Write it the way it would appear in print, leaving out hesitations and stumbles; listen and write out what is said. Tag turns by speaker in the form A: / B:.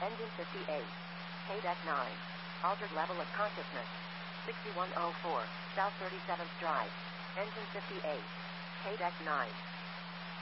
A: Engine 58. KDEC 9. Altered level of consciousness. 6104, South 37th Drive. Engine 58. KDEC 9.